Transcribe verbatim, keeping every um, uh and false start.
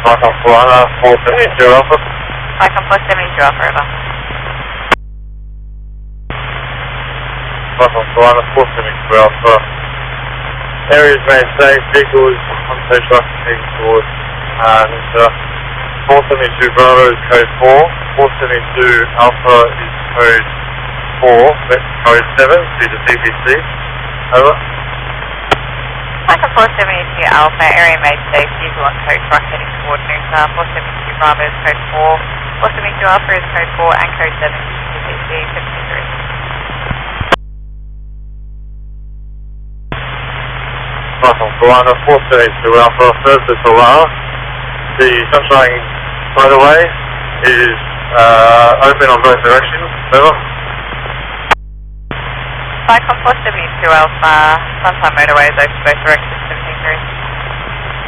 Michael Fulana, four seventy-two Alpha. Michael four seventy-two Alpha, over. Michael Fulana, four seventy-two Alpha. Areas remain safe, vehicles on stage truck heading towards and uh, four seventy-two Bravo is code four, four seventy-two Alpha is code four, that's code seven due to C B C. Over. Michael four seventy-two Alpha, area made safe, vehicle on code truck heading toward Noosa, four seventy-two Bravo is code four, four seventy-two Alpha is code four and code seven C B C fifty-three. Michael Fulana, four seventy-two Alpha, first is Alara. The Sunshine motorway is uh, open on both directions, over. Michael four seventy-two Alpha, Sunshine motorway is open both directions.